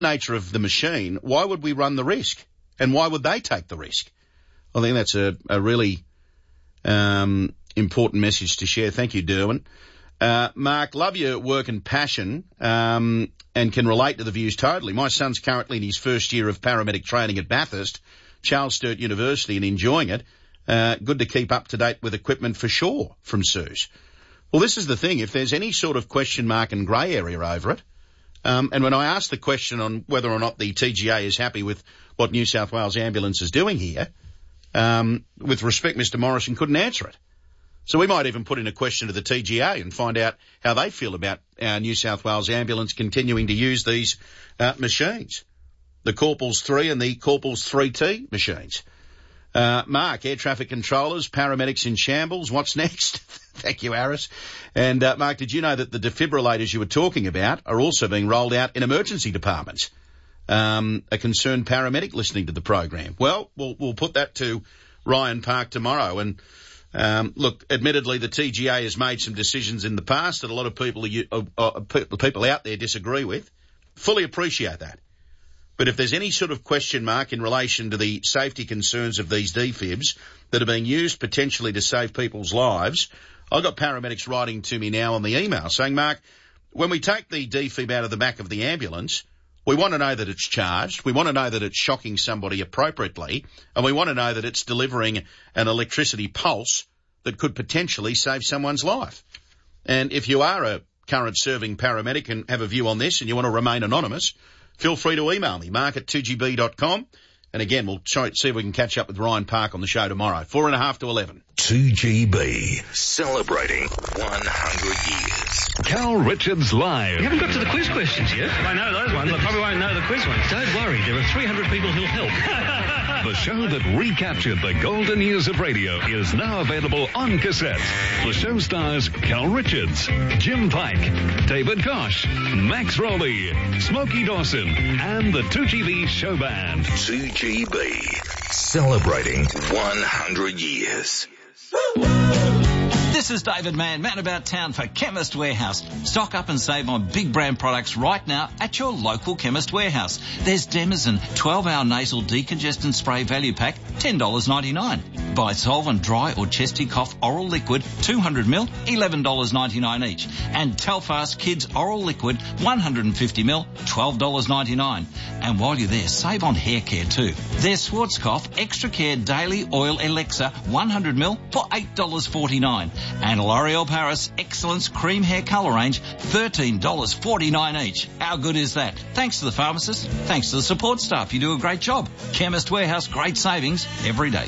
nature of the machine, why would we run the risk? And why would they take the risk? I think that's a really important message to share. Thank you, Derwin. Mark, love your work and passion and can relate to the views totally. My son's currently in his first year of paramedic training at Bathurst, Charles Sturt University, and enjoying it. Good to keep up to date with equipment for sure, from Suze. Well, this is the thing. If there's any sort of question mark and grey area over it, and when I asked the question on whether or not the TGA is happy with what New South Wales Ambulance is doing here, with respect, Mr Morrison couldn't answer it. So we might even put in a question to the TGA and find out how they feel about our New South Wales Ambulance continuing to use these machines, the Corporals 3 and the Corporals 3T machines. Mark, air traffic controllers, paramedics in shambles. What's next? Thank you, Aris. And Mark, did you know that the defibrillators you were talking about are also being rolled out in emergency departments? A concerned paramedic listening to the program. Well, we'll put that to Ryan Park tomorrow. And look, admittedly, the TGA has made some decisions in the past that a lot of people out there disagree with. Fully appreciate that. But if there's any sort of question mark in relation to the safety concerns of these defibs that are being used potentially to save people's lives, I've got paramedics writing to me now on the email saying, Mark, when we take the defib out of the back of the ambulance, we want to know that it's charged, we want to know that it's shocking somebody appropriately, and we want to know that it's delivering an electricity pulse that could potentially save someone's life. And if you are a current serving paramedic and have a view on this and you want to remain anonymous, feel free to email me, mark@2gb.com. And again, we'll see if we can catch up with Ryan Park on the show tomorrow, 4:30 to 11. 2GB, celebrating 100 years. Cal Richards Live. You haven't got to the quiz questions yet. I know those ones. I probably won't know the quiz ones. Don't worry, there are 300 people who'll help. The show that recaptured the golden years of radio is now available on cassette. The show stars Cal Richards, Jim Pike, David Kosh, Max Rowley, Smokey Dawson, and the 2GB show band. 2GB, celebrating 100 years. This is David Mann about town for Chemist Warehouse. Stock up and save on big brand products right now at your local Chemist Warehouse. There's Demazen 12-hour nasal decongestant spray value pack, $10.99. Buy Solvent dry or chesty cough oral liquid, 200ml, $11.99 each. And Telfast Kids oral liquid, 150ml, $12.99. And while you're there, save on hair care too. There's Schwarzkopf Extra Care Daily Oil Elixir, 100ml for $8.49. And L'Oreal Paris Excellence Cream Hair Colour Range, $13.49 each. How good is that? Thanks to the pharmacist, thanks to the support staff. You do a great job. Chemist Warehouse, great savings every day.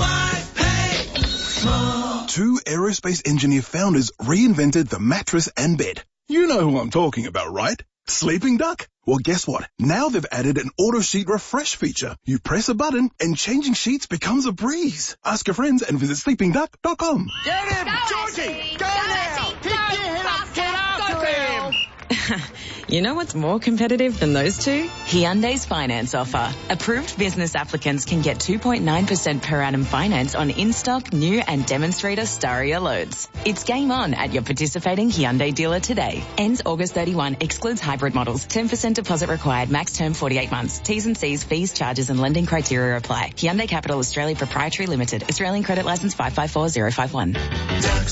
Two aerospace engineer founders reinvented the mattress and bed. You know who I'm talking about, right? Sleeping Duck? Well, guess what? Now they've added an auto sheet refresh feature. You press a button and changing sheets becomes a breeze. Ask your friends and visit sleepingduck.com. Get him! Georgie! Go now! Pick your head up! Get after him! You know what's more competitive than those two? Hyundai's finance offer. Approved business applicants can get 2.9% per annum finance on in-stock, new and demonstrator Staria loads. It's game on at your participating Hyundai dealer today. Ends August 31. Excludes hybrid models. 10% deposit required. Max term 48 months. T's and C's, fees, charges and lending criteria apply. Hyundai Capital Australia Proprietary Limited. Australian Credit Licence 554051.